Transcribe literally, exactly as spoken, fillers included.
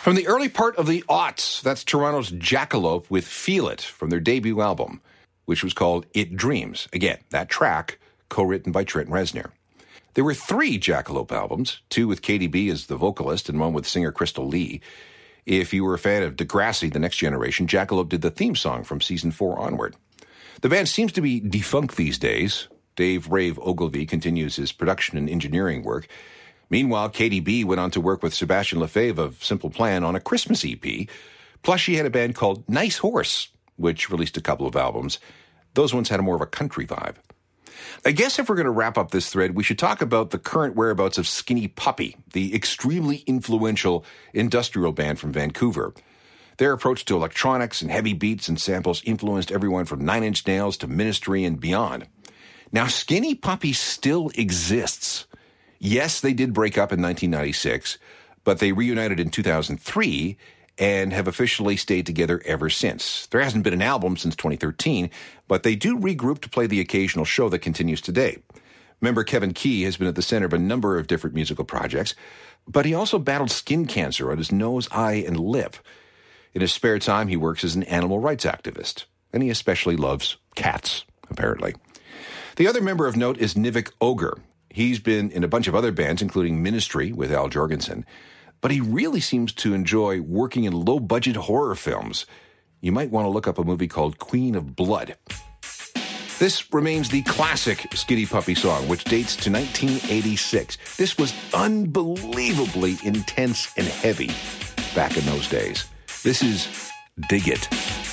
From the early part of the aughts, that's Toronto's Jackalope with Feel It from their debut album, which was called It Dreams. Again, that track co-written by Trent Reznor. There were three Jackalope albums, two with Katy B as the vocalist and one with singer Crystal Lee. If you were a fan of Degrassi, The Next Generation, Jackalope did the theme song from season four onward. The band seems to be defunct these days. Dave Rave Ogilvy continues his production and engineering work. Meanwhile, Katy B went on to work with Sebastian Lefebvre of Simple Plan on a Christmas E P. Plus, she had a band called Nice Horse, which released a couple of albums. Those ones had a more of a country vibe. I guess if we're going to wrap up this thread, we should talk about the current whereabouts of Skinny Puppy, the extremely influential industrial band from Vancouver. Their approach to electronics and heavy beats and samples influenced everyone from Nine Inch Nails to Ministry and beyond. Now, Skinny Puppy still exists. Yes, they did break up in nineteen ninety-six, but they reunited in two thousand three and have officially stayed together ever since. There hasn't been an album since twenty thirteen, but they do regroup to play the occasional show that continues today. Member Kevin Key has been at the center of a number of different musical projects, but he also battled skin cancer on his nose, eye, and lip. In his spare time, he works as an animal rights activist, and he especially loves cats, apparently. The other member of note is Nivek Ogre. He's been in a bunch of other bands, including Ministry with Al Jorgensen, but he really seems to enjoy working in low-budget horror films. You might want to look up a movie called Queen of Blood. This remains the classic Skinny Puppy song, which dates to nineteen eighty-six. This was unbelievably intense and heavy back in those days. This is Dig It.